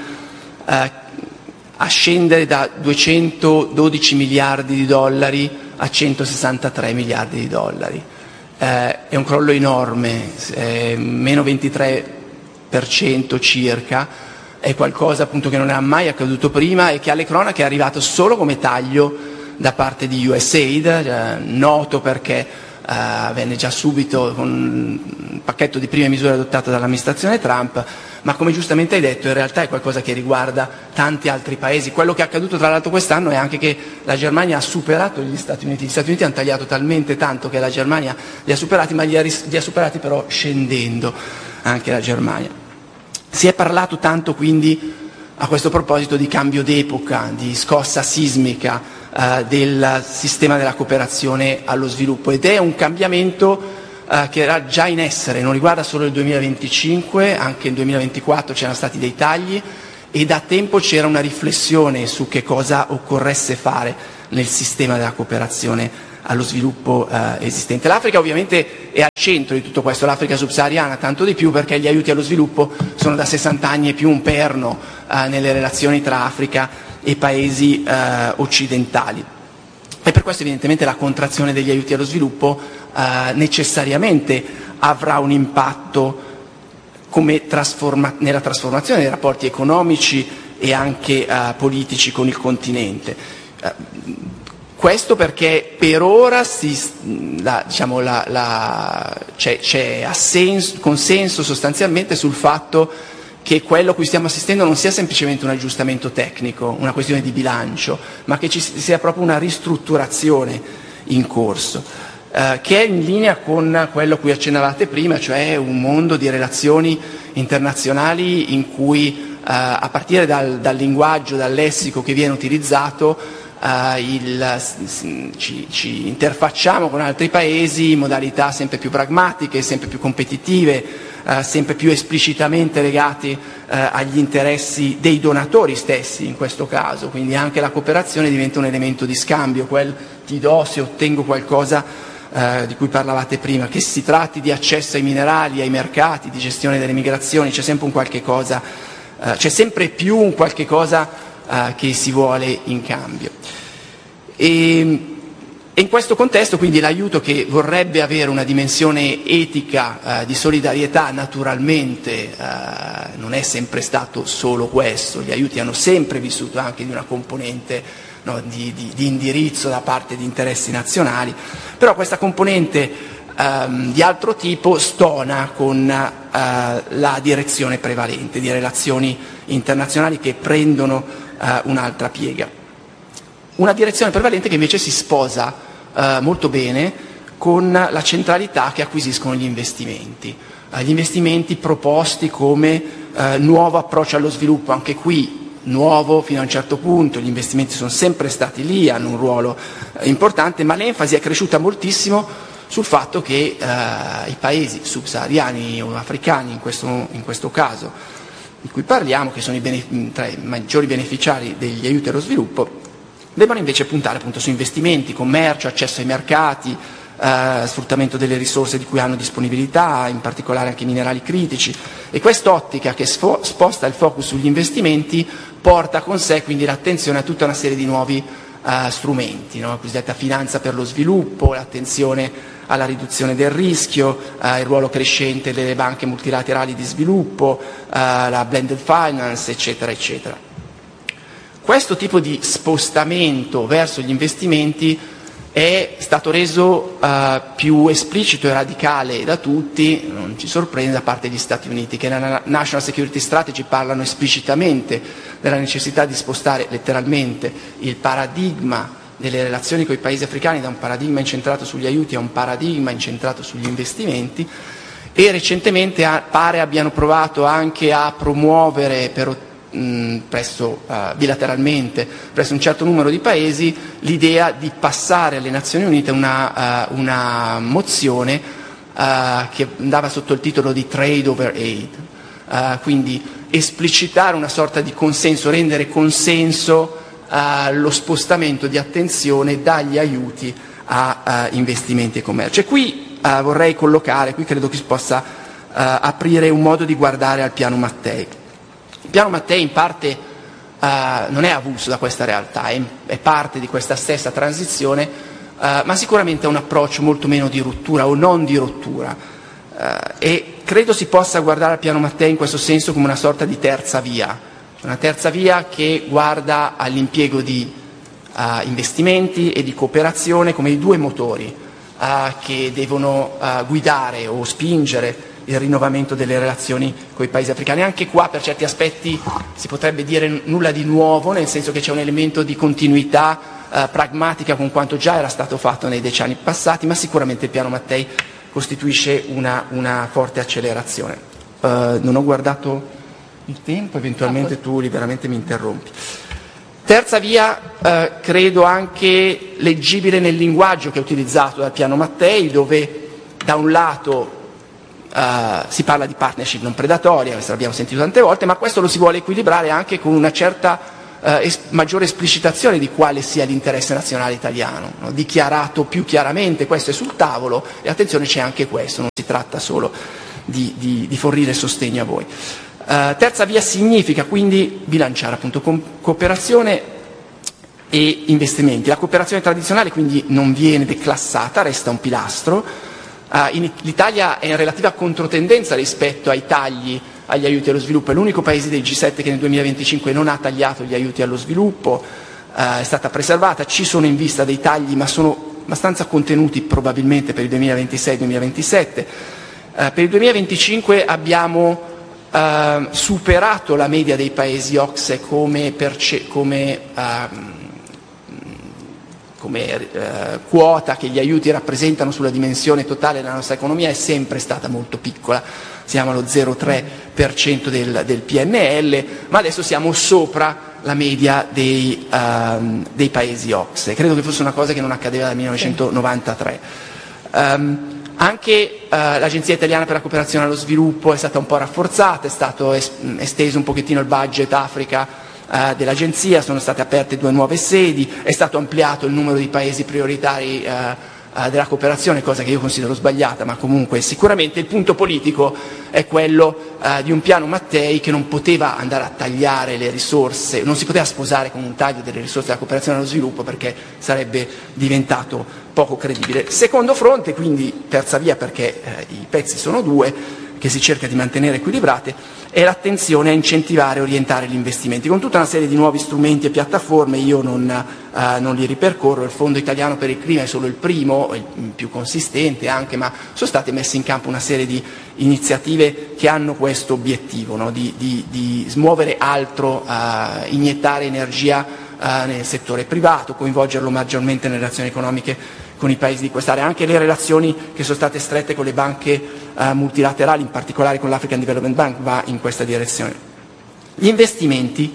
Speaker 5: a scendere da 212 miliardi di dollari a 163 miliardi di dollari. È un crollo enorme, meno 23% circa, è qualcosa appunto che non era mai accaduto prima e che alle cronache è arrivato solo come taglio da parte di USAID, noto perché venne già subito con un pacchetto di prime misure adottate dall'amministrazione Trump, ma come giustamente hai detto in realtà è qualcosa che riguarda tanti altri paesi. Quello che è accaduto tra l'altro quest'anno è anche che la Germania ha superato gli Stati Uniti. Gli Stati Uniti hanno tagliato talmente tanto che la Germania li ha superati, ma li ha superati però scendendo anche la Germania. Si è parlato tanto quindi a questo proposito di cambio d'epoca, di scossa sismica del sistema della cooperazione allo sviluppo, ed è un cambiamento che era già in essere, non riguarda solo il 2025, anche nel 2024 c'erano stati dei tagli e da tempo c'era una riflessione su che cosa occorresse fare nel sistema della cooperazione allo sviluppo esistente. L'Africa ovviamente è al centro di tutto questo, l'Africa subsahariana tanto di più, perché gli aiuti allo sviluppo sono da 60 anni e più un perno nelle relazioni tra Africa e paesi occidentali. E per questo evidentemente la contrazione degli aiuti allo sviluppo necessariamente avrà un impatto nella trasformazione dei rapporti economici e anche politici con il continente. Questo perché per ora c'è consenso sostanzialmente sul fatto che quello a cui stiamo assistendo non sia semplicemente un aggiustamento tecnico, una questione di bilancio, ma che ci sia proprio una ristrutturazione in corso, che è in linea con quello a cui accennavate prima, cioè un mondo di relazioni internazionali in cui a partire dal linguaggio, dal lessico che viene utilizzato, ci interfacciamo con altri paesi in modalità sempre più pragmatiche, sempre più competitive, sempre più esplicitamente legati agli interessi dei donatori stessi in questo caso, quindi anche la cooperazione diventa un elemento di scambio, quel ti do se ottengo qualcosa di cui parlavate prima, che si tratti di accesso ai minerali, ai mercati, di gestione delle migrazioni, c'è sempre un qualche cosa, c'è sempre più un qualche cosa che si vuole in cambio. E in questo contesto quindi l'aiuto, che vorrebbe avere una dimensione etica di solidarietà, naturalmente non è sempre stato solo questo, gli aiuti hanno sempre vissuto anche di una componente di indirizzo da parte di interessi nazionali, però questa componente di altro tipo stona con la direzione prevalente di relazioni internazionali che prendono un'altra piega. Una direzione prevalente che invece si sposa molto bene con la centralità che acquisiscono gli investimenti proposti come nuovo approccio allo sviluppo, anche qui nuovo fino a un certo punto, gli investimenti sono sempre stati lì, hanno un ruolo importante, ma l'enfasi è cresciuta moltissimo sul fatto che i paesi subsahariani o africani in questo caso di cui parliamo, che sono tra i maggiori beneficiari degli aiuti allo sviluppo, debbano invece puntare appunto su investimenti, commercio, accesso ai mercati, sfruttamento delle risorse di cui hanno disponibilità, in particolare anche i minerali critici, e quest'ottica che sposta il focus sugli investimenti porta con sé quindi l'attenzione a tutta una serie di nuovi strumenti, la cosiddetta finanza per lo sviluppo, l'attenzione alla riduzione del rischio, il ruolo crescente delle banche multilaterali di sviluppo, la blended finance, eccetera, eccetera. Questo tipo di spostamento verso gli investimenti è stato reso più esplicito e radicale da tutti, non ci sorprende, da parte degli Stati Uniti, che nella National Security Strategy parlano esplicitamente della necessità di spostare letteralmente il paradigma delle relazioni con i paesi africani da un paradigma incentrato sugli aiuti a un paradigma incentrato sugli investimenti, e recentemente pare abbiano provato anche a promuovere bilateralmente presso un certo numero di paesi l'idea di passare alle Nazioni Unite una mozione che andava sotto il titolo di Trade over Aid, quindi esplicitare una sorta di consenso, rendere consenso lo spostamento di attenzione dagli aiuti a investimenti e commercio. E qui vorrei collocare, qui credo che si possa aprire un modo di guardare al piano Mattei. Il piano Mattei in parte non è avulso da questa realtà, è parte di questa stessa transizione, ma sicuramente è un approccio molto meno di rottura o non di rottura, e credo si possa guardare al piano Mattei in questo senso come una sorta di terza via, una terza via che guarda all'impiego di investimenti e di cooperazione come i due motori che devono guidare o spingere il rinnovamento delle relazioni con i paesi africani. Anche qua per certi aspetti si potrebbe dire nulla di nuovo, nel senso che c'è un elemento di continuità pragmatica con quanto già era stato fatto nei decenni passati, ma sicuramente il piano Mattei costituisce una forte accelerazione. Non ho guardato il tempo, eventualmente tu liberamente mi interrompi. Terza via, credo anche leggibile nel linguaggio che è utilizzato dal Piano Mattei, dove da un lato si parla di partnership non predatoria, questo l'abbiamo sentito tante volte, ma questo lo si vuole equilibrare anche con una certa maggiore esplicitazione di quale sia l'interesse nazionale italiano, no? Dichiarato più chiaramente, questo è sul tavolo, e attenzione, c'è anche questo, non si tratta solo di fornire sostegno a voi. Terza via significa quindi bilanciare appunto cooperazione e investimenti. La cooperazione tradizionale quindi non viene declassata, resta un pilastro. L'Italia è in relativa controtendenza rispetto ai tagli agli aiuti allo sviluppo, è l'unico paese dei G7 che nel 2025 non ha tagliato gli aiuti allo sviluppo, è stata preservata, ci sono in vista dei tagli ma sono abbastanza contenuti probabilmente per il 2026-2027. Per il 2025 abbiamo superato la media dei paesi OCSE come quota che gli aiuti rappresentano sulla dimensione totale della nostra economia è sempre stata molto piccola, siamo allo 0,3% del PNL, ma adesso siamo sopra la media dei paesi OCSE. Credo che fosse una cosa che non accadeva dal 1993. Anche l'Agenzia Italiana per la Cooperazione allo Sviluppo è stata un po' rafforzata, è stato esteso un pochettino il budget Africa dell'Agenzia, sono state aperte 2 nuove sedi, è stato ampliato il numero di paesi prioritari della cooperazione, cosa che io considero sbagliata, ma comunque sicuramente il punto politico è quello di un piano Mattei che non poteva andare a tagliare le risorse, non si poteva sposare con un taglio delle risorse della cooperazione allo sviluppo perché sarebbe diventato poco credibile. Secondo fronte, quindi terza via, perché i pezzi sono 2, che si cerca di mantenere equilibrate, è l'attenzione a incentivare e orientare gli investimenti, con tutta una serie di nuovi strumenti e piattaforme. Io non li ripercorro, il Fondo Italiano per il Clima è solo il primo, il più consistente anche, ma sono state messe in campo una serie di iniziative che hanno questo obiettivo, no? di smuovere altro, iniettare energia nel settore privato, coinvolgerlo maggiormente nelle relazioni economiche con i paesi di quest'area. Anche le relazioni che sono state strette con le banche multilaterali, in particolare con l'African Development Bank, va in questa direzione. Gli investimenti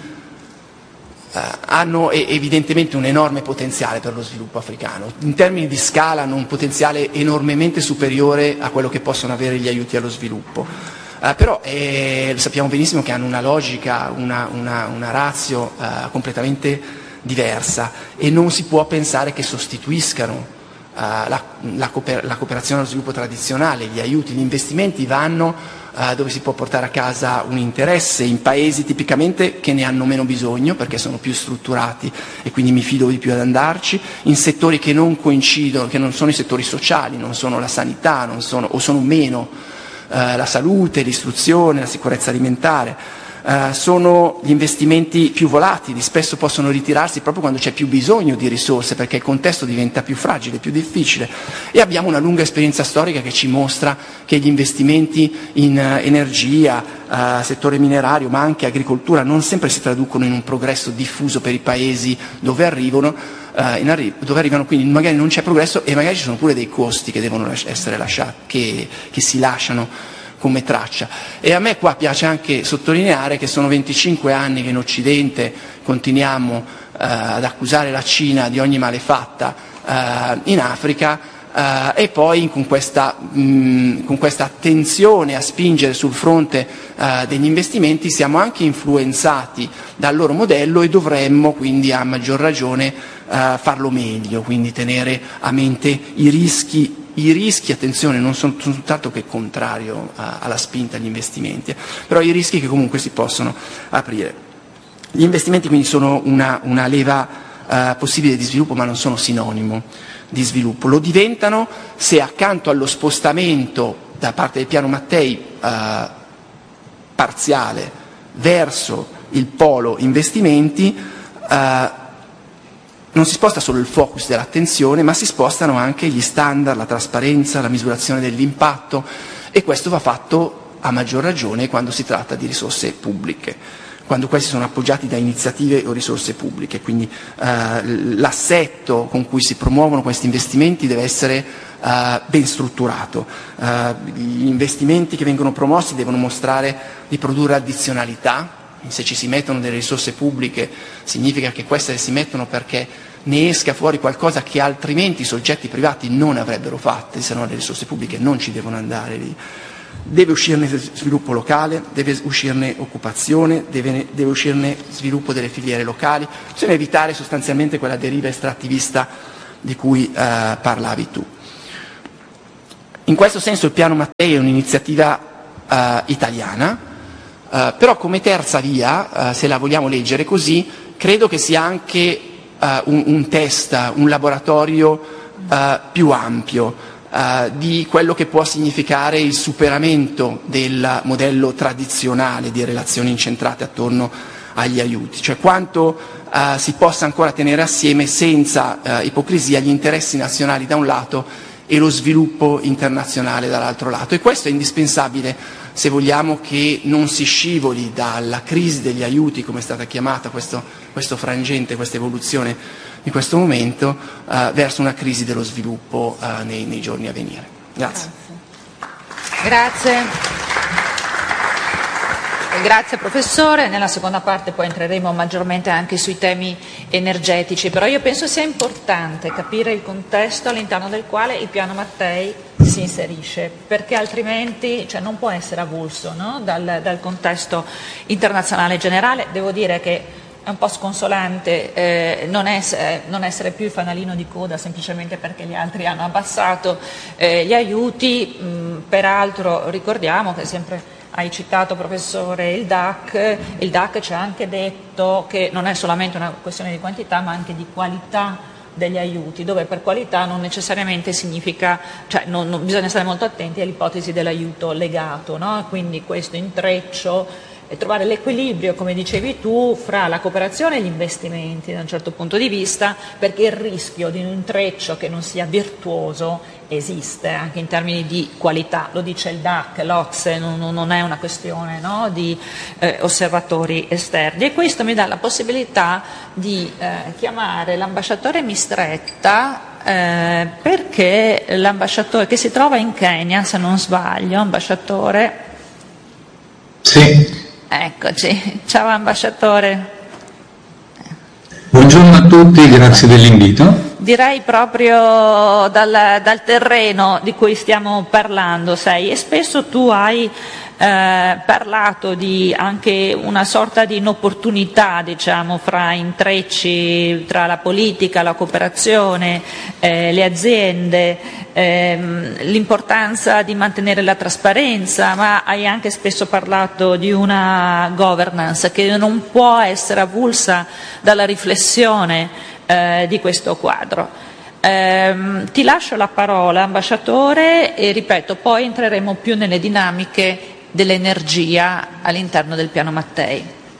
Speaker 5: hanno evidentemente un enorme potenziale per lo sviluppo africano. In termini di scala hanno un potenziale enormemente superiore a quello che possono avere gli aiuti allo sviluppo. Però sappiamo benissimo che hanno una logica, una ratio completamente diversa, e non si può pensare che sostituiscano la cooperazione allo sviluppo tradizionale. Gli aiuti, gli investimenti vanno dove si può portare a casa un interesse, in paesi tipicamente che ne hanno meno bisogno perché sono più strutturati e quindi mi fido di più ad andarci, in settori che non coincidono, che non sono i settori sociali, non sono la sanità, o sono meno la salute, l'istruzione, la sicurezza alimentare. Sono gli investimenti più volatili, spesso possono ritirarsi proprio quando c'è più bisogno di risorse perché il contesto diventa più fragile, più difficile, e abbiamo una lunga esperienza storica che ci mostra che gli investimenti in energia, settore minerario ma anche agricoltura non sempre si traducono in un progresso diffuso per i paesi dove arrivano, quindi magari non c'è progresso e magari ci sono pure dei costi che devono essere lasciati, che si lasciano come traccia. E a me qua piace anche sottolineare che sono 25 anni che in Occidente continuiamo ad accusare la Cina di ogni malefatta in Africa, e poi con questa attenzione a spingere sul fronte degli investimenti siamo anche influenzati dal loro modello e dovremmo quindi a maggior ragione farlo meglio, quindi tenere a mente i rischi, attenzione, non sono tutt'altro che contrario alla spinta agli investimenti, però i rischi che comunque si possono aprire. Gli investimenti quindi sono una leva possibile di sviluppo, ma non sono sinonimo di sviluppo. Lo diventano se accanto allo spostamento da parte del piano Mattei parziale verso il polo investimenti, non si sposta solo il focus dell'attenzione, ma si spostano anche gli standard, la trasparenza, la misurazione dell'impatto, e questo va fatto a maggior ragione quando si tratta di risorse pubbliche, quando questi sono appoggiati da iniziative o risorse pubbliche. Quindi l'assetto con cui si promuovono questi investimenti deve essere ben strutturato. Gli investimenti che vengono promossi devono mostrare di produrre addizionalità, Se ci si mettono delle risorse pubbliche significa che queste si mettono perché ne esca fuori qualcosa che altrimenti i soggetti privati non avrebbero fatto, se no le risorse pubbliche non ci devono andare lì. Deve uscirne sviluppo locale, deve uscirne occupazione, deve uscirne sviluppo delle filiere locali, bisogna evitare sostanzialmente quella deriva estrattivista di cui parlavi tu. In questo senso il Piano Mattei è un'iniziativa italiana, però come terza via, se la vogliamo leggere così, credo che sia anche un test, un laboratorio più ampio di quello che può significare il superamento del modello tradizionale di relazioni incentrate attorno agli aiuti, cioè quanto si possa ancora tenere assieme senza ipocrisia gli interessi nazionali da un lato e lo sviluppo internazionale dall'altro lato, e questo è indispensabile se vogliamo che non si scivoli dalla crisi degli aiuti, come è stata chiamata questo frangente, questa evoluzione in questo momento, verso una crisi dello sviluppo nei giorni a venire. Grazie.
Speaker 2: Grazie professore, nella seconda parte poi entreremo maggiormente anche sui temi energetici, però io penso sia importante capire il contesto all'interno del quale il Piano Mattei si inserisce, perché altrimenti non può essere avulso, no? dal contesto internazionale generale. Devo dire che è un po' sconsolante non essere più il fanalino di coda semplicemente perché gli altri hanno abbassato gli aiuti, peraltro ricordiamo che sempre hai citato, professore, il DAC ci ha anche detto che non è solamente una questione di quantità ma anche di qualità degli aiuti, dove per qualità non necessariamente significa, non bisogna stare molto attenti all'ipotesi dell'aiuto legato, no? Quindi questo intreccio e trovare l'equilibrio, come dicevi tu, fra la cooperazione e gli investimenti da un certo punto di vista, perché il rischio di un intreccio che non sia virtuoso esiste anche in termini di qualità, lo dice il DAC, l'OCSE, non è una questione, no, di osservatori esterni, e questo mi dà la possibilità di chiamare l'ambasciatore Mistretta, perché l'ambasciatore che si trova in Kenya, se non sbaglio, ambasciatore.
Speaker 6: Sì.
Speaker 2: Eccoci, ciao ambasciatore.
Speaker 6: Buongiorno a tutti, grazie dell'invito.
Speaker 2: Direi proprio dal terreno di cui stiamo parlando, e spesso tu hai parlato di anche una sorta di inopportunità, fra intrecci tra la politica, la cooperazione, le aziende, l'importanza di mantenere la trasparenza, ma hai anche spesso parlato di una governance che non può essere avulsa dalla riflessione di questo quadro. Ti lascio la parola, ambasciatore, e ripeto, poi entreremo più nelle dinamiche dell'energia all'interno del Piano Mattei.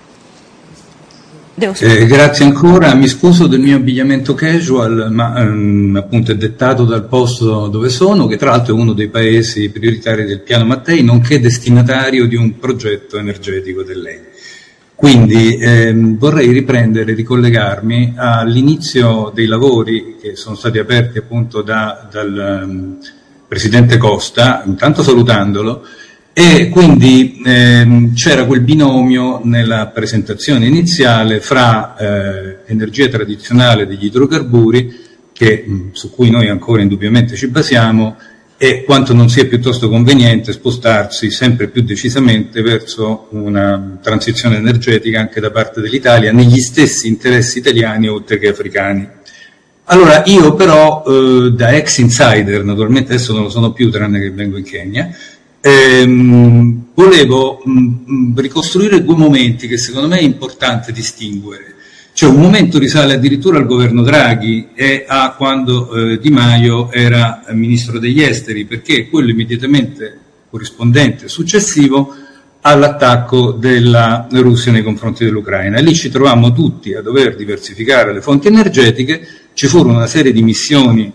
Speaker 6: Grazie ancora, mi scuso del mio abbigliamento casual, ma appunto è dettato dal posto dove sono, che tra l'altro è uno dei paesi prioritari del Piano Mattei, nonché destinatario di un progetto energetico dell'ENI. Quindi vorrei riprendere e ricollegarmi all'inizio dei lavori che sono stati aperti appunto dal Presidente Costa, intanto salutandolo, e quindi c'era quel binomio nella presentazione iniziale fra energia tradizionale degli idrocarburi, su cui noi ancora indubbiamente ci basiamo, e quanto non sia piuttosto conveniente spostarsi sempre più decisamente verso una transizione energetica anche da parte dell'Italia negli stessi interessi italiani oltre che africani. Allora io però da ex insider, naturalmente adesso non lo sono più tranne che vengo in Kenya, volevo ricostruire due momenti che secondo me è importante distinguere. Cioè un momento risale addirittura al governo Draghi e a quando Di Maio era ministro degli esteri, perché è quello immediatamente corrispondente, successivo all'attacco della Russia nei confronti dell'Ucraina. E lì ci trovammo tutti a dover diversificare le fonti energetiche, ci furono una serie di missioni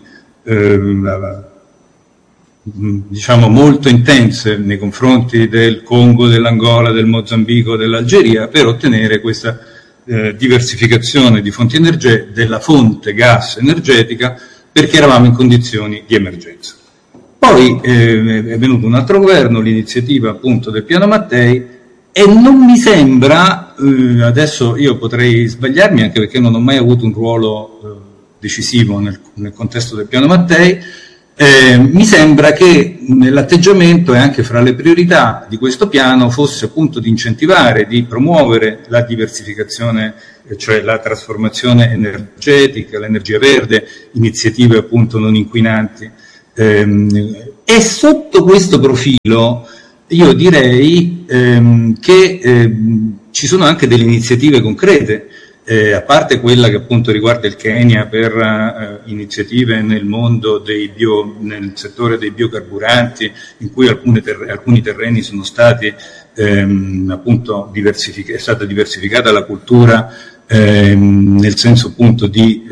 Speaker 6: diciamo molto intense nei confronti del Congo, dell'Angola, del Mozambico, dell'Algeria per ottenere questa diversificazione di fonti energetiche, della fonte gas energetica, perché eravamo in condizioni di emergenza. Poi è venuto un altro governo, l'iniziativa appunto del Piano Mattei, E non mi sembra, adesso io potrei sbagliarmi anche perché non ho mai avuto un ruolo decisivo nel contesto del piano Mattei, mi sembra che l'atteggiamento e anche fra le priorità di questo piano fosse appunto di incentivare, di promuovere la diversificazione, cioè la trasformazione energetica, l'energia verde, iniziative appunto non inquinanti. E sotto questo profilo io direi che ci sono anche delle iniziative concrete, a parte quella che appunto riguarda il Kenya per iniziative nel mondo nel settore dei biocarburanti, in cui alcuni terreni sono stati appunto è stata diversificata la cultura nel senso appunto di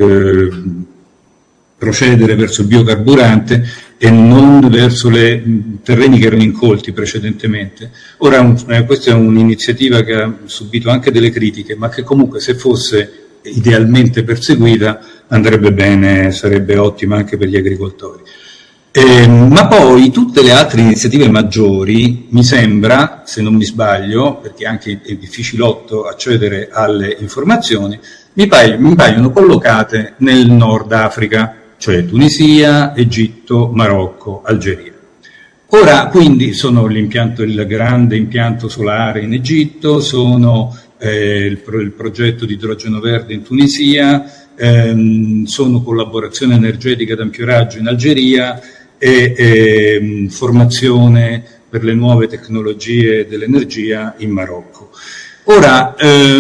Speaker 6: procedere verso il biocarburante e non verso i terreni che erano incolti precedentemente. Ora questa è un'iniziativa che ha subito anche delle critiche, ma che comunque se fosse idealmente perseguita andrebbe bene, sarebbe ottima anche per gli agricoltori. Ma poi tutte le altre iniziative maggiori, mi sembra, se non mi sbaglio, perché anche è difficilotto accedere alle informazioni, mi paiono collocate nel Nord Africa, cioè Tunisia, Egitto, Marocco, Algeria. Ora quindi sono il grande impianto solare in Egitto, sono il progetto di idrogeno verde in Tunisia, sono collaborazione energetica ad ampio raggio in Algeria e formazione per le nuove tecnologie dell'energia in Marocco. Ora,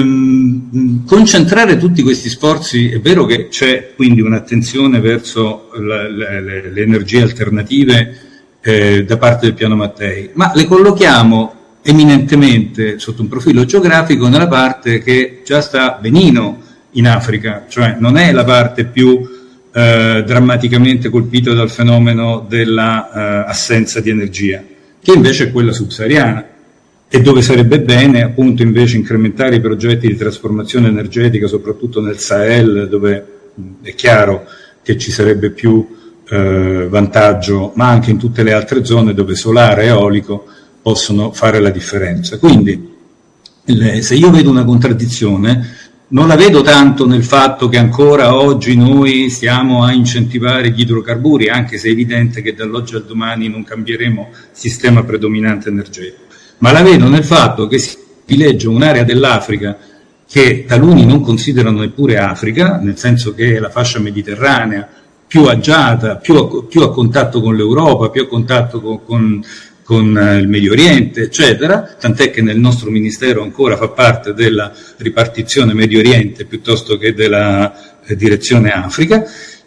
Speaker 6: concentrare tutti questi sforzi, è vero che c'è quindi un'attenzione verso le energie alternative da parte del piano Mattei, ma le collochiamo eminentemente sotto un profilo geografico nella parte che già sta benino in Africa, cioè non è la parte più drammaticamente colpita dal fenomeno della assenza di energia, che invece è quella subsahariana, e dove sarebbe bene appunto invece incrementare i progetti di trasformazione energetica, soprattutto nel Sahel, dove è chiaro che ci sarebbe più vantaggio, ma anche in tutte le altre zone dove solare e eolico possono fare la differenza. Quindi se io vedo una contraddizione, non la vedo tanto nel fatto che ancora oggi noi stiamo a incentivare gli idrocarburi, anche se è evidente che dall'oggi al domani non cambieremo sistema predominante energetico, ma la vedo nel fatto che si privilegia un'area dell'Africa che taluni non considerano neppure Africa, nel senso che è la fascia mediterranea più agiata, più a contatto con l'Europa, più a contatto con il Medio Oriente, eccetera, tant'è che nel nostro Ministero ancora fa parte della ripartizione Medio Oriente piuttosto che della direzione Africa,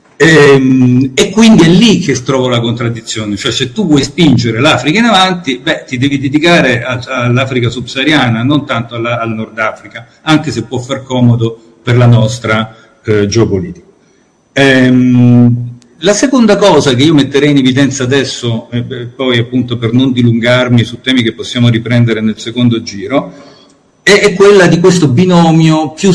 Speaker 6: e quindi è lì che trovo la contraddizione, cioè se tu vuoi spingere l'Africa in avanti, ti devi dedicare all'Africa subsahariana, non tanto al Nord Africa, anche se può far comodo per la nostra geopolitica. La seconda cosa che io metterei in evidenza adesso, poi appunto per non dilungarmi su temi che possiamo riprendere nel secondo giro, è quella di questo binomio più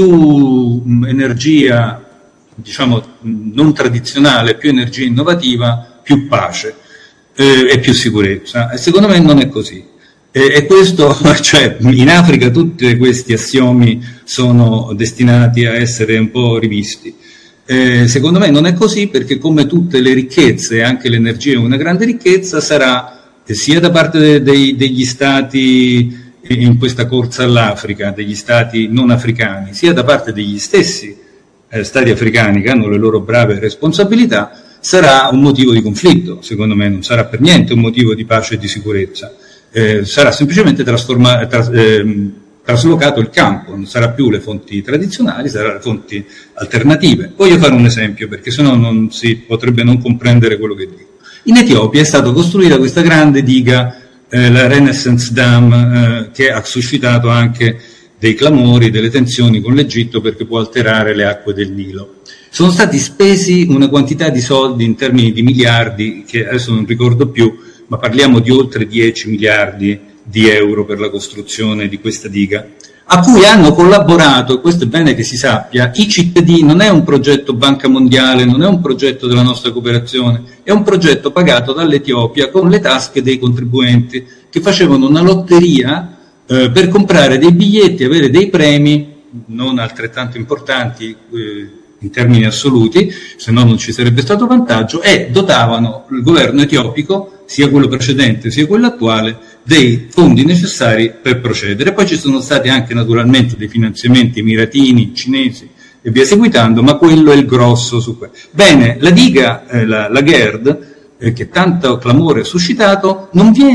Speaker 6: energia, diciamo non tradizionale, più energia innovativa, più pace e più sicurezza. E secondo me non è così. E questo, cioè in Africa tutti questi assiomi sono destinati a essere un po' rivisti. Secondo me non è così, perché come tutte le ricchezze, anche l'energia è una grande ricchezza, sarà sia da parte degli stati in questa corsa all'Africa, degli stati non africani, sia da parte degli stessi stati africani che hanno le loro brave responsabilità, sarà un motivo di conflitto. Secondo me non sarà per niente un motivo di pace e di sicurezza, sarà semplicemente traslocato il campo, non sarà più le fonti tradizionali, saranno le fonti alternative. Voglio fare un esempio, perché sennò non si potrebbe non comprendere quello che dico. In Etiopia è stata costruita questa grande diga, la Renaissance Dam, che ha suscitato anche dei clamori, delle tensioni con l'Egitto, perché può alterare le acque del Nilo. Sono stati spesi una quantità di soldi in termini di miliardi, che adesso non ricordo più, ma parliamo di oltre 10 miliardi di euro per la costruzione di questa diga, a cui hanno collaborato, e questo è bene che si sappia, i cittadini. Non è un progetto Banca Mondiale, non è un progetto della nostra cooperazione, è un progetto pagato dall'Etiopia con le tasche dei contribuenti, che facevano una lotteria per comprare dei biglietti, avere dei premi non altrettanto importanti in termini assoluti, se no non ci sarebbe stato vantaggio, e dotavano il governo etiopico, sia quello precedente sia quello attuale, dei fondi necessari per procedere. Poi ci sono stati anche naturalmente dei finanziamenti emiratini, cinesi e via seguitando, ma quello è il grosso su questo. Bene, la diga, la GERD, che tanto clamore ha suscitato, non viene